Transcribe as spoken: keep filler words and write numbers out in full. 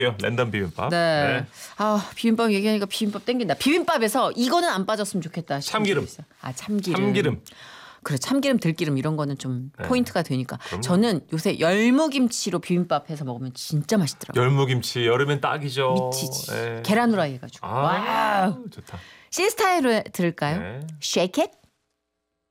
랜덤 비빔밥. 네. 네. 아 비빔밥 얘기하니까 비빔밥 땡긴다. 비빔밥에서 이거는 안 빠졌으면 좋겠다. 싶은 참기름. 게 있어요. 아 참기름. 참기름. 그래 참기름 들기름 이런 거는 좀 네. 포인트가 되니까. 그럼요. 저는 요새 열무김치로 비빔밥 해서 먹으면 진짜 맛있더라고요. 열무김치 여름엔 딱이죠. 미치지. 네. 계란 후라이 해가지고. 아, 와우. 좋다. 시스타일로 들을까요? 네. Shake it.